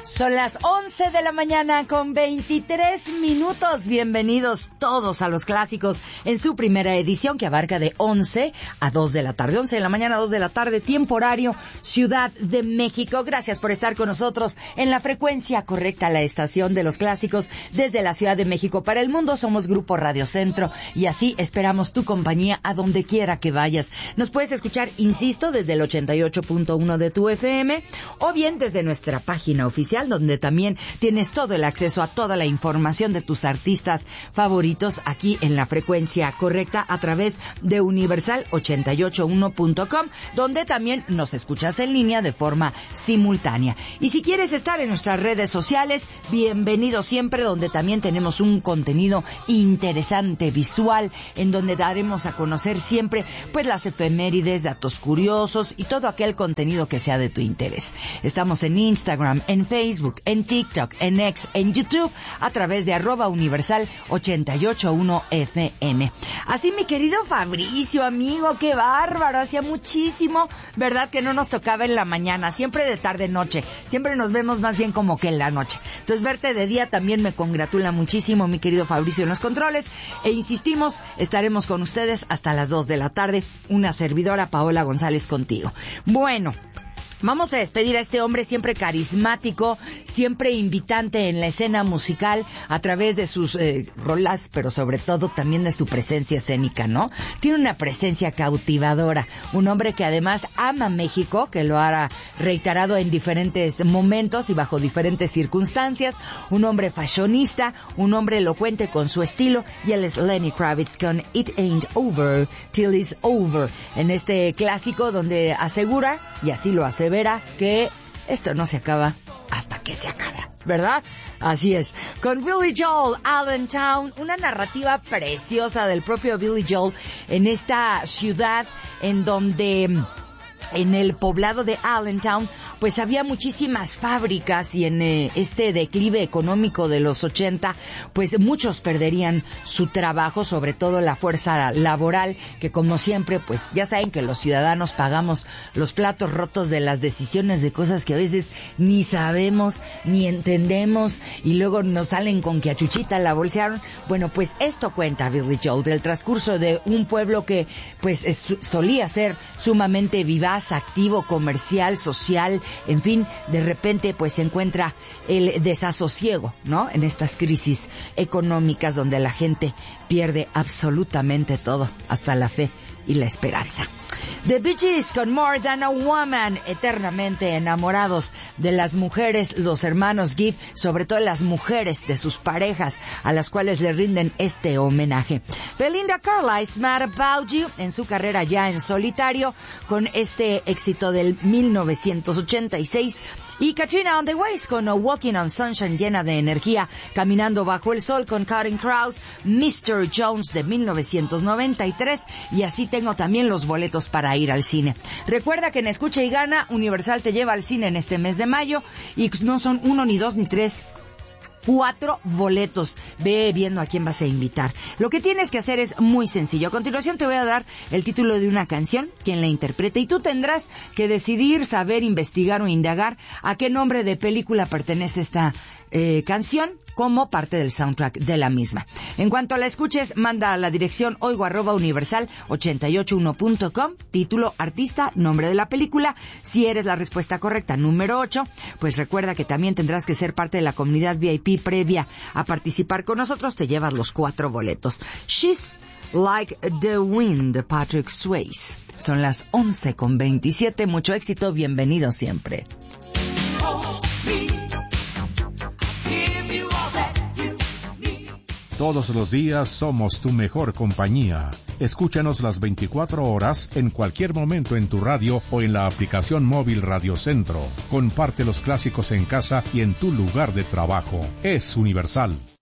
Son las 11 de la mañana con 23 minutos. Bienvenidos todos a Los Clásicos en su primera edición que abarca de 11 a 2 de la tarde. 11 de la mañana a 2 de la tarde, tiempo horario, Ciudad de México. Gracias por estar con nosotros en la frecuencia correcta, la estación de Los Clásicos desde la Ciudad de México para el mundo. Somos Grupo Radio Centro y así esperamos tu compañía a donde quiera que vayas. Nos puedes escuchar, insisto, desde el 88.1 de tu FM o bien desde nuestra página oficial, donde también tienes todo el acceso a toda la información de tus artistas favoritos aquí en la frecuencia correcta a través de universal881.com, donde también nos escuchas en línea de forma simultánea. Y si quieres estar en nuestras redes sociales, bienvenido siempre, donde también tenemos un contenido interesante visual, en donde daremos a conocer siempre pues las efemérides, datos curiosos y todo aquel contenido que sea de tu interés. Estamos en Instagram, en Facebook, en TikTok, en X, en YouTube, a través de @universal881fm. Así, mi querido Fabricio, amigo, qué bárbaro, hacía muchísimo, ¿verdad?, que no nos tocaba en la mañana, siempre de tarde-noche, siempre nos vemos más bien como que en la noche. Entonces, verte de día también me congratula muchísimo, mi querido Fabricio, en los controles, e insistimos, estaremos con ustedes hasta las 2 de la tarde, una servidora, Paola González, contigo. Bueno, vamos a despedir a este hombre siempre carismático, siempre invitante en la escena musical a través de sus rolas, pero sobre todo también de su presencia escénica, ¿no? Tiene una presencia cautivadora, un hombre que además ama México, que lo ha reiterado en diferentes momentos y bajo diferentes circunstancias, un hombre fashionista, un hombre elocuente con su estilo, y él es Lenny Kravitz con It Ain't Over Till It's Over, en este clásico donde asegura, y así lo hace, verá que esto no se acaba hasta que se acaba, ¿verdad? Así es. Con Billy Joel, Allentown, una narrativa preciosa del propio Billy Joel en esta ciudad en donde, en el poblado de Allentown, pues había muchísimas fábricas, y en este declive económico de los 80, pues muchos perderían su trabajo, sobre todo la fuerza laboral, que como siempre, pues ya saben que los ciudadanos pagamos los platos rotos de las decisiones de cosas que a veces ni sabemos, ni entendemos, y luego nos salen con que a Chuchita la bolsearon. Bueno, pues esto cuenta Billy Joel del transcurso de un pueblo que pues solía ser sumamente vivaz, activo, comercial, social, en fin, de repente pues se encuentra el desasosiego, ¿no?, en estas crisis económicas donde la gente pierde absolutamente todo, hasta la fe y la esperanza. The Bee Gees con More Than a Woman, eternamente enamorados de las mujeres, los hermanos Gibb, sobre todo las mujeres de sus parejas, a las cuales le rinden este homenaje. Belinda Carlisle's Mad About You, en su carrera ya en solitario, con este éxito del 1986, y Katrina on the Waves con Walking on Sunshine, llena de energía, caminando bajo el sol, con Counting Crows, Mr. Jones de 1993, y así tengo también los boletos para ir al cine. Recuerda que en Escucha y Gana, Universal te lleva al cine en este mes de mayo, y no son 1, ni 2, ni 3, 4 boletos. Ve viendo a quién vas a invitar. Lo que tienes que hacer es muy sencillo. A continuación te voy a dar el título de una canción, quien la interprete, y tú tendrás que decidir, saber, investigar o indagar a qué nombre de película pertenece esta canción como parte del soundtrack de la misma. En cuanto la escuches, manda a la dirección oigo@universal881.com, título, artista, nombre de la película. Si eres la respuesta correcta, número 8, pues recuerda que también tendrás que ser parte de la comunidad VIP previa a participar con nosotros. Te llevas los 4 boletos. She's Like the Wind, de Patrick Swayze. Son las 11:27. Mucho éxito, bienvenido siempre. Todos los días somos tu mejor compañía. Escúchanos las 24 horas, en cualquier momento en tu radio o en la aplicación móvil Radio Centro. Comparte los clásicos en casa y en tu lugar de trabajo. Es Universal.